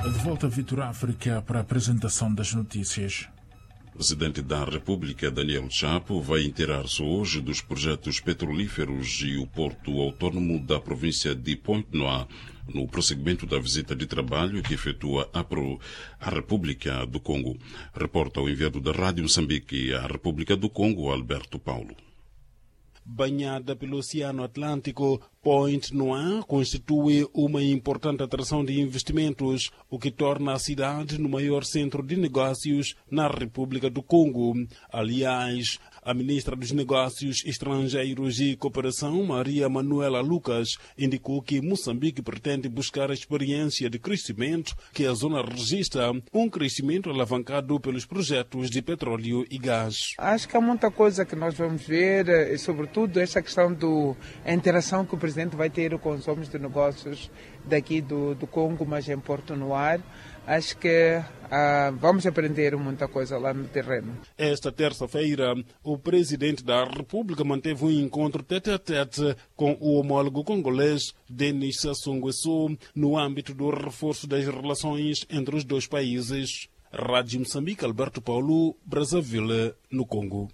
De volta a Vitor África para a apresentação das notícias. O Presidente da República, Daniel Chapo, vai inteirar-se hoje dos projetos petrolíferos e o porto autónomo da província de Pointe-Noire, no prosseguimento da visita de trabalho que efetua à República do Congo. Reporta o enviado da Rádio Moçambique à República do Congo, Alberto Paulo. Banhada pelo Oceano Atlântico, Pointe-Noire constitui uma importante atração de investimentos, o que torna a cidade no maior centro de negócios na República do Congo. Aliás, a ministra dos Negócios Estrangeiros e Cooperação, Maria Manuela Lucas, indicou que Moçambique pretende buscar a experiência de crescimento que a zona registra, um crescimento alavancado pelos projetos de petróleo e gás. Acho que há muita coisa que nós vamos ver, e sobretudo essa questão da interação que o Presidente vai ter com os homens de negócios daqui do Congo, mas em Pointe-Noire. Acho que vamos aprender muita coisa lá no terreno. Esta terça-feira, o Presidente da República manteve um encontro tete-a-tete com o homólogo congolês Denis Sassou Nguesso no âmbito do reforço das relações entre os dois países. Rádio Moçambique, Alberto Paulo, Brazzaville, no Congo.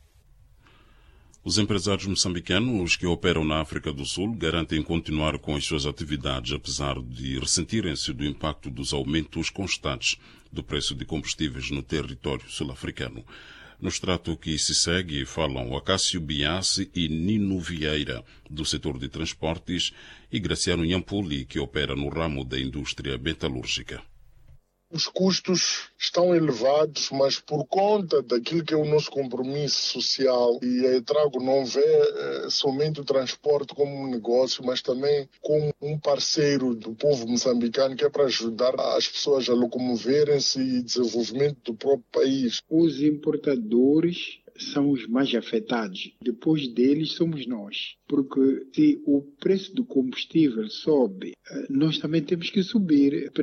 Os empresários moçambicanos que operam na África do Sul garantem continuar com as suas atividades, apesar de ressentirem-se do impacto dos aumentos constantes do preço de combustíveis no território sul-africano. No extrato que se segue, falam Acácio Biassi e Nino Vieira, do setor de transportes, e Graciano Nhampuli, que opera no ramo da indústria metalúrgica. Os custos estão elevados, mas por conta daquilo que é o nosso compromisso social, e a Trago não vê somente o transporte como um negócio, mas também como um parceiro do povo moçambicano, que é para ajudar as pessoas a locomoverem-se e desenvolvimento do próprio país. Os importadores são os mais afetados. Depois deles somos nós. Porque se o preço do combustível sobe, nós também temos que subir.